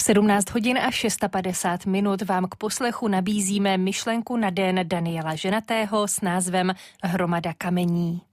V 17 hodin a 650 minut vám k poslechu nabízíme myšlenku na den Daniela Ženatého s názvem Hromada kamení.